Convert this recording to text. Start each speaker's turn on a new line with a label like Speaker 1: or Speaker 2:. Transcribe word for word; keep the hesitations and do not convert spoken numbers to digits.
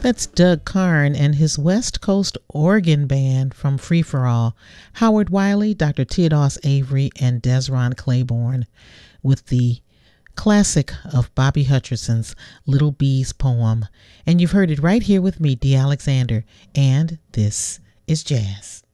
Speaker 1: That's Doug Karn and his West Coast organ band from Free For All, Howard Wiley, Doctor Theodos Avery, and Desron Claiborne with the classic of Bobby Hutcherson's Little Bees poem. And you've heard it right here with me, Dee Alexander, and this is Jazz.